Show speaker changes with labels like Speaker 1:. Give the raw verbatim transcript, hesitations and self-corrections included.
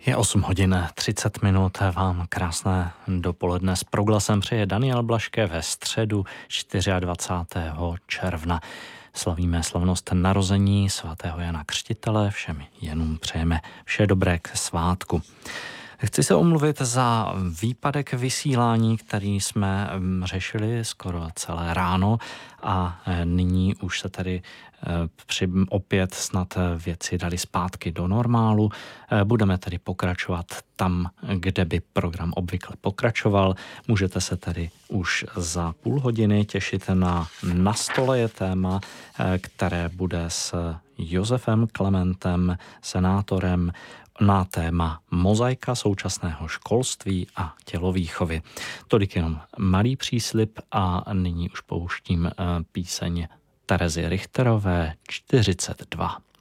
Speaker 1: Je osm hodin třicet minut, vám krásné dopoledne. S proglasem přeje Daniel Blaške ve středu dvacátého čtvrtého června. Slavíme slavnost narození svatého Jana Křtitele, všem jenům přejeme vše dobré k svátku. Chci se omluvit za výpadek vysílání, který jsme řešili skoro celé ráno a nyní už se tady při opět snad věci dali zpátky do normálu. Budeme tedy pokračovat tam, kde by program obvykle pokračoval. Můžete se tedy už za půl hodiny těšit na Na stole je téma, které bude s Josefem Klementem, senátorem, na téma mozaika současného školství a tělovýchovy. Tolik jenom malý příslib a nyní už pouštím píseň Terezy Richterové čtyřicet dva.